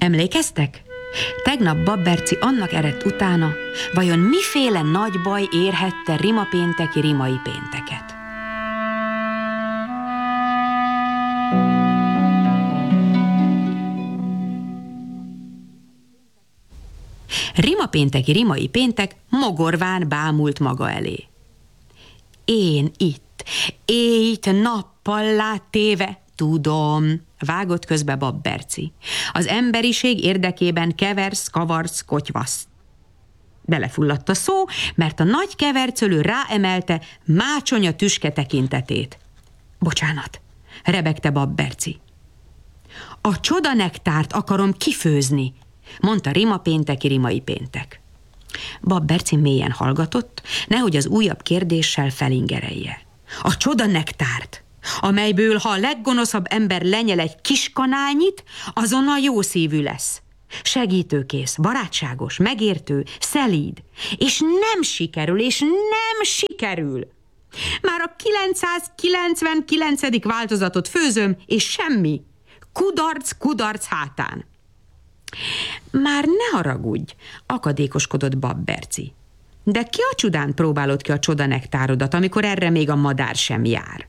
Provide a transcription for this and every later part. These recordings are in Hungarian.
Emlékeztek? Tegnap Babberci annak eredt utána, vajon miféle nagy baj érhette rimapénteki rimai pénteket. Rimapénteki rimai péntek mogorván bámult maga elé. Én itt nappal téve, tudom, vágott közbe Babberci. Az emberiség érdekében kavarsz, kotyvasz. Belefulladt a szó, mert a nagy kevercölő ráemelte mácsonya tüske tekintetét. Bocsánat, rebegte Babberci. A csodanektárt akarom kifőzni, mondta rimapénteki rimai péntek. Babberci mélyen hallgatott, nehogy az újabb kérdéssel felingerelje. A csodanektárt, amelyből, ha a leggonoszabb ember lenyel egy kis kanálnyit, azonnal jó szívű lesz. Segítőkész, barátságos, megértő, szelíd. És nem sikerül. Már a 999. változatot főzöm, és semmi. Kudarc hátán. Már ne haragudj, akadékoskodott Babberci. De ki a csodán próbálod ki a csodanektárodat, amikor erre még a madár sem jár?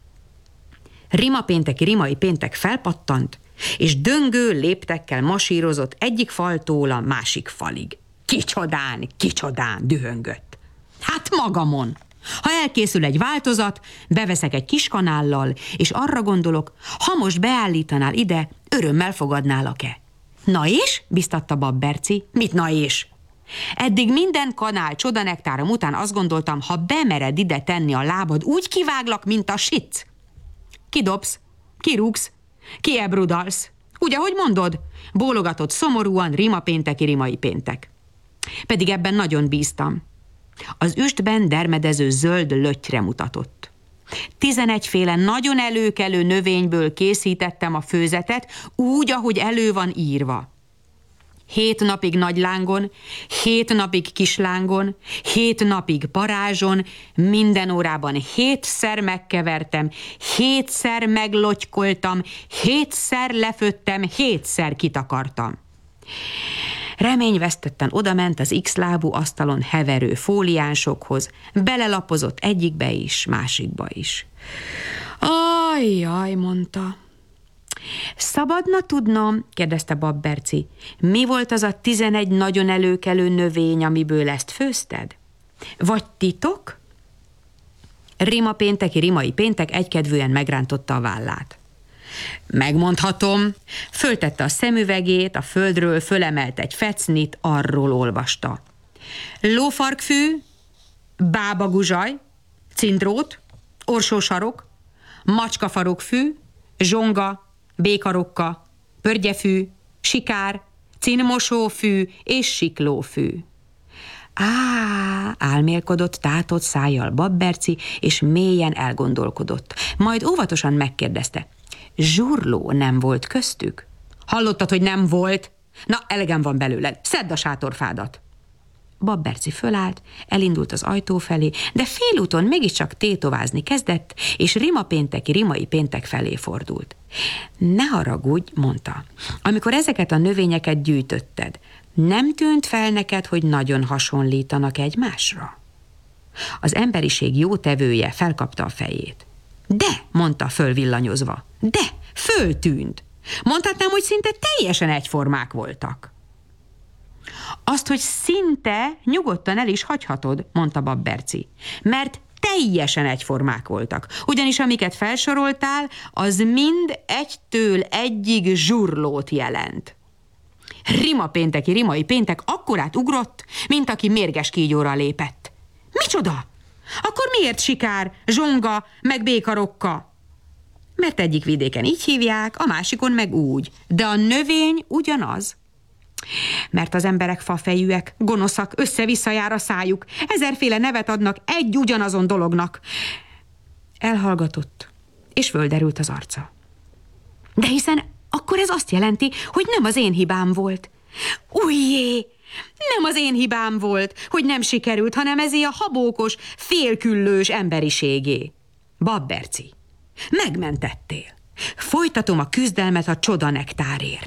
Rimapénteki rimai péntek felpattant, és döngő léptekkel masírozott egyik faltól a másik falig. Kicsodán, dühöngött. Hát magamon! Ha elkészül egy változat, beveszek egy kis kanállal, és arra gondolok, ha most beállítanál ide, örömmel fogadnálak-e? Na és? Biztatta Babberci. Mit na és? Eddig minden kanál csodanektárom után azt gondoltam, ha bemered ide tenni a lábad, úgy kiváglak, mint a sic. Kidobsz, kirúgsz, kiebrudalsz. Úgy, ahogy mondod, bólogatott szomorúan rimapénteki rimai péntek. Pedig ebben nagyon bíztam. Az üstben dermedező zöld löttyre mutatott. 11 féle nagyon előkelő növényből készítettem a főzetet, úgy, ahogy elő van írva. 7 napig nagy lángon, 7 napig kis lángon, 7 napig parázson, minden órában 7-szer megkevertem, 7-szer meglottykoltam, 7-szer lefőttem, 7-szer kitakartam. Reményvesztetten odament az X-lábú asztalon heverő fóliánsokhoz, belelapozott egyikbe is, másikba is. Ajjaj, mondta. Szabadna tudnom, kérdezte Babberci, mi volt az a 11 nagyon előkelő növény, amiből ezt főzted? Vagy titok? Rimapénteki rimai péntek egykedvűen megrántotta a vállát. Megmondhatom, föltette a szemüvegét, a földről fölemelt egy fecnit, arról olvasta. Lófarkfű, bábaguzsaj, cindrót, orsósarok, macskafarokfű, zsonga, békarokka, pörgyefű, sikár, cinmosófű és siklófű. Álmélkodott tátott szájjal Babberci, és mélyen elgondolkodott. Majd óvatosan megkérdezte. Zsurló nem volt köztük? Hallottad, hogy nem volt? Na, elegem van belőled, szedd a sátorfádat. Babberci fölállt, elindult az ajtó felé, de félúton mégiscsak tétovázni kezdett, és rimapénteki rimai péntek felé fordult. Ne haragudj, mondta, amikor ezeket a növényeket gyűjtötted, nem tűnt fel neked, hogy nagyon hasonlítanak egymásra? Az emberiség jótevője felkapta a fejét. De, mondta fölvillanyozva, de, föltűnt. Mondhatnám, hogy szinte teljesen egyformák voltak. Azt, hogy szinte, nyugodtan el is hagyhatod, mondta Babberci, mert teljesen egyformák voltak. Ugyanis amiket felsoroltál, az mind egytől egyig zsurlót jelent. Rimapénteki rimai péntek akkorát ugrott, mint aki mérges kígyóra lépett. Micsoda? Akkor miért sikár, zsonga, meg békarokka? Mert egyik vidéken így hívják, a másikon meg úgy, de a növény ugyanaz. Mert az emberek fafejűek, gonoszak, össze-vissza jár a szájuk, 1000-féle nevet adnak egy ugyanazon dolognak. Elhallgatott, és földerült az arca. De hiszen akkor ez azt jelenti, hogy nem az én hibám volt. Ujjé! Nem az én hibám volt, hogy nem sikerült, hanem ezé a habókos, félküllős emberiségé. Babberci, megmentettél. Folytatom a küzdelmet a csodanektárért.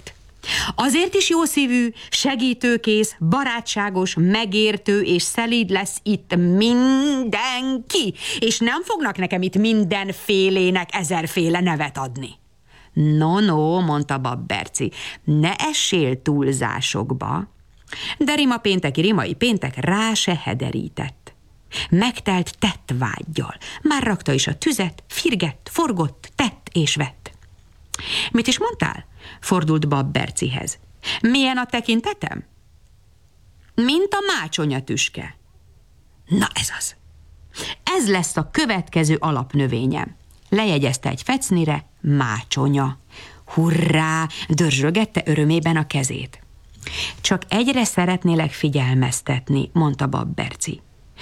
Azért is jószívű, segítőkész, barátságos, megértő és szelíd lesz itt mindenki, és nem fognak nekem itt mindenfélének ezerféle nevet adni. No, mondta Babberci, ne essél túlzásokba. De rimai péntek rá se hederített. Megtelt tettvággyal, már rakta is a tüzet, firgett, forgott, tett és vett. Mit is mondtál? Fordult Babbercihez. Milyen a tekintetem? Mint a mácsonyatüske. Na ez az. Ez lesz a következő alapnövényem. Lejegyezte egy fecnire, mácsonya. Hurrá, dörzsögette örömében a kezét. Csak egyre szeretnélek figyelmeztetni, mondta Babberci.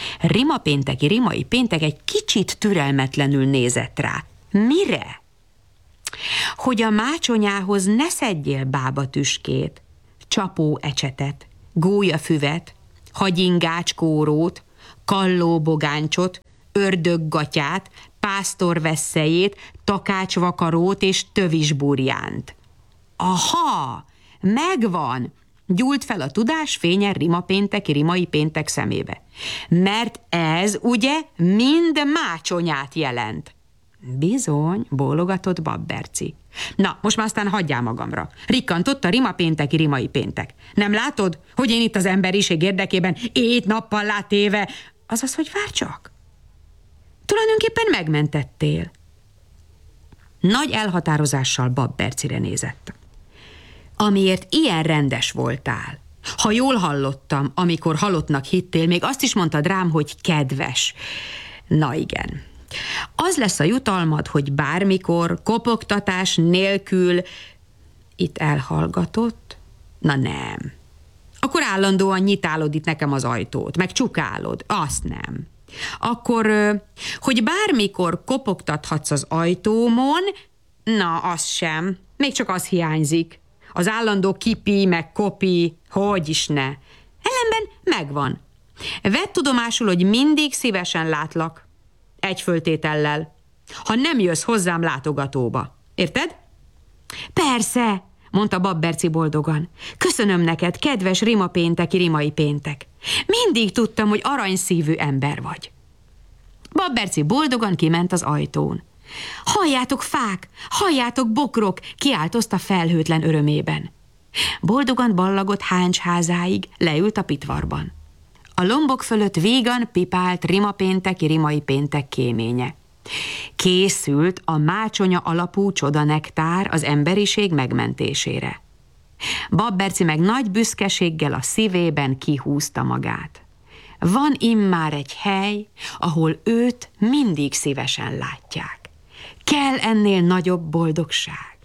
Rimai péntek egy kicsit türelmetlenül nézett rá. Mire? Hogy a mácsonyához ne szedjél bábatüskét, csapóecsetet, gólyafüvet, hagyingácskórót, kallóbogáncsot, ördöggatyát, pásztorvesszejét, takácsvakarót és tövisburjánt. Aha, megvan! Gyúlt fel a tudás fénye rimai péntek szemébe. Mert ez ugye mind mácsonyát jelent. Bizony, bólogatott Babberci. Na, most már aztán hagyjál magamra. Rikkantott a rimai péntek. Nem látod, hogy én itt az emberiség érdekében éjt-nappal látéve, azaz, hogy várj csak. Tulajdonképpen megmentettél. Nagy elhatározással Babbercire nézett. Amiért ilyen rendes voltál. Ha jól hallottam, amikor halottnak hittél, még azt is mondtad rám, hogy kedves. Na igen. Az lesz a jutalmad, hogy bármikor, kopogtatás nélkül... Itt elhallgatott? Na nem. Akkor állandóan nyitálod itt nekem az ajtót, meg csukálod. Azt nem. Akkor, hogy bármikor kopogtathatsz az ajtómon, na, az sem. Még csak az hiányzik. Az állandó kipi, meg kopi, hogy is ne. Ellenben megvan. Vedd tudomásul, hogy mindig szívesen látlak. Egy föltétellel. Ha nem jössz hozzám látogatóba. Érted? Persze, mondta Babberci boldogan. Köszönöm neked, kedves rimai péntek. Mindig tudtam, hogy aranyszívű ember vagy. Babberci boldogan kiment az ajtón. Halljátok fák, halljátok bokrok, kiáltozta felhőtlen örömében. Boldogan ballagott Háncs házáig, leült a pitvarban. A lombok fölött vígan pipált rimai péntek kéménye. Készült a mácsonya alapú csodanektár az emberiség megmentésére. Babberci meg nagy büszkeséggel a szívében kihúzta magát. Van immár egy hely, ahol őt mindig szívesen látják. Kell ennél nagyobb boldogság?